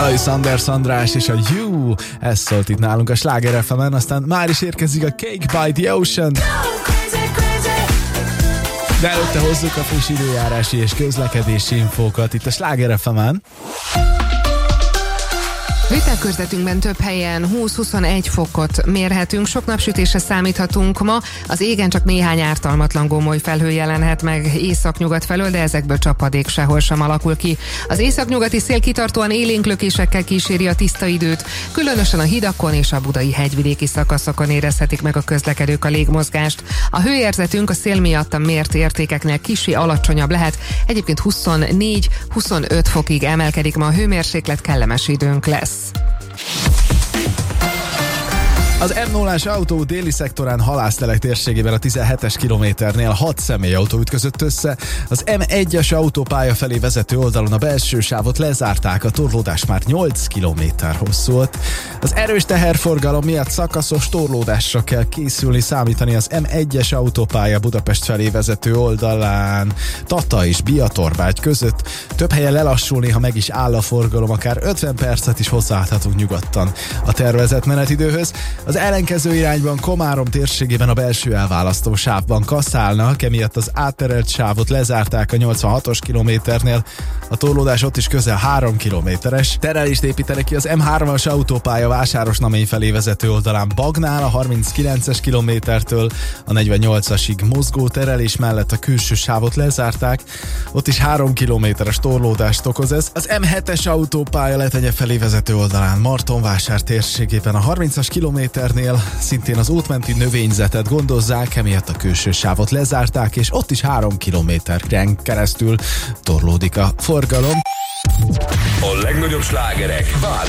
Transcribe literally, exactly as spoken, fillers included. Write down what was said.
Málai Sanders András és a You, ez szólt itt nálunk a Sláger ef emen, aztán már is érkezik a Cake by the Ocean. De előtte hozzuk a friss időjárási és közlekedési infókat itt a Sláger ef emen. Vitelkörzetünkben több helyen húsz-huszonegy fokot mérhetünk, sok napsütésre számíthatunk ma, az égen csak néhány ártalmatlan gomoly felhő jelenhet meg északnyugat felől, de ezekből csapadék sehol sem alakul ki. Az északnyugati szél kitartóan élénk lökésekkel kíséri a tiszta időt, különösen a hidakon és a budai hegyvidéki szakaszokon érezhetik meg a közlekedők a légmozgást. A hőérzetünk a szél miatt a mért értékeknél kissé alacsonyabb lehet, egyébként huszonnégy-huszonöt fokig emelkedik ma a hőmérséklet, kellemes időnk lesz. Az em nullás autó déli szektorán Halásztelek térségében a tizenhetes kilométernél hat személyautó ütközött össze. Az em egyes autópálya felé vezető oldalon a belső sávot lezárták, a torlódás már nyolc kilométer hosszú volt. Az erős teherforgalom miatt szakaszos torlódásra kell készülni, számítani az em egyes autópálya Budapest felé vezető oldalán Tata és Biatorbágy között. Több helyen lelassulni, ha meg is áll a forgalom, akár ötven percet is hozzáállhatunk nyugodtan a tervezett menetidőhöz. Az ellenkező irányban Komárom térségében a belső elválasztó sávban kaszálnak, emiatt az átterelt sávot lezárták a nyolcvanhatos kilométernél, a torlódás ott is közel három kilométeres. Terelést építenek ki az em hármas autópálya Vásárosnamény felé vezető oldalán Bagnál a harminckilences kilométertől a negyvennyolcasig mozgó terelés mellett a külső sávot lezárták, ott is három kilométeres torlódást okoz ez. Az em hetes autópálya Letenye felé vezető oldalán Martonvásár térségében a harmincas kilométernél szintén az útmenti növényzetet gondozzák, emiatt a külső sávot lezárták, és ott is három kilométeren keresztül torlódik a forgalom. A legnagyobb slágerek változnak.